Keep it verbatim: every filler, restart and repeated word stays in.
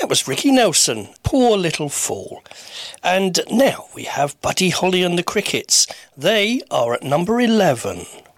that was Ricky Nelson, Poor Little Fool. And now we have Buddy Holly and the Crickets. They are at number eleven.